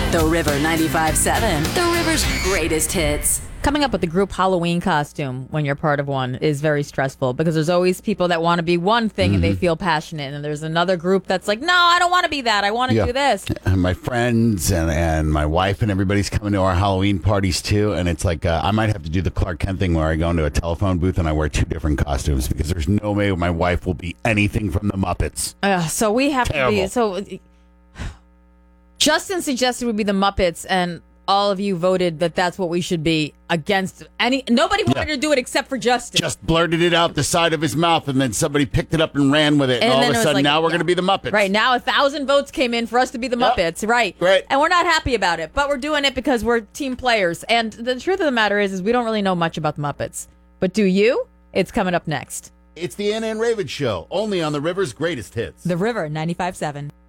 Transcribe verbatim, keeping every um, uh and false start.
The River ninety-five seven. The River's greatest hits. Coming up with the group Halloween costume when you're part of one is very stressful because there's always people that want to be one thing mm-hmm. and they feel passionate, and there's another group that's like, no, I don't want to be that. I want to yeah. do this. And my friends and, and my wife and everybody's coming to our Halloween parties too, and it's like uh, I might have to do the Clark Kent thing where I go into a telephone booth and I wear two different costumes because there's no way my wife will be anything from the Muppets. Uh, so we have Terrible. to be. So Justin suggested we be the Muppets, and all of you voted that that's what we should be against any. Nobody wanted yeah. to do it except for Justin. Just blurted it out the side of his mouth, and then somebody picked it up and ran with it. And, and all of a sudden, like, now we're yeah. going to be the Muppets. Right. Now a thousand votes came in for us to be the Yep. Muppets. Right. Right. And we're not happy about it, but we're doing it because we're team players. And the truth of the matter is, is we don't really know much about the Muppets. But do you? It's coming up next. It's the Anna and Raven Show, only on the River's Greatest Hits. The River ninety-five seven.